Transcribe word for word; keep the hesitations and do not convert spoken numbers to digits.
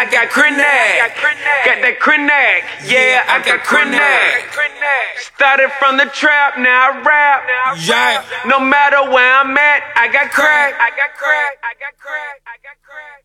I got Krenak. Got that Krenak. Yeah, I got Krenak. Started from the trap, now I rap. Yeah. No matter where I'm at, I got crack. I got crack. I got crack. I got crack.